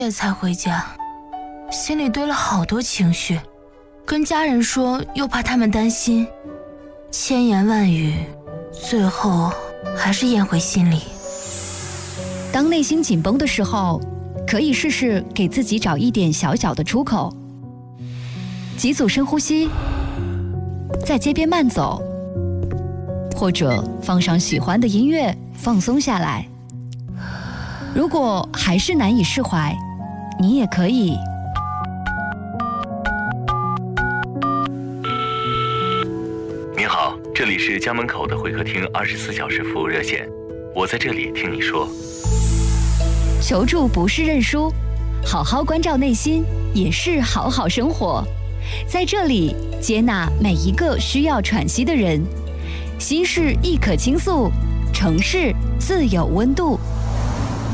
夜才回家，心里堆了好多情绪，跟家人说又怕他们担心，千言万语，最后还是咽回心里。 当内心紧绷的时候，可以试试给自己找一点小小的出口。几组深呼吸，在街边慢走，或者放上喜欢的音乐，放松下来。如果还是难以释怀，你也可以。 您好，这里是家门口的会客厅，24小时服务热线，我在这里听你说。 求助不是认输，好好关照内心也是好好生活。在这里接纳每一个需要喘息的人，心事亦可倾诉，城市自有温度。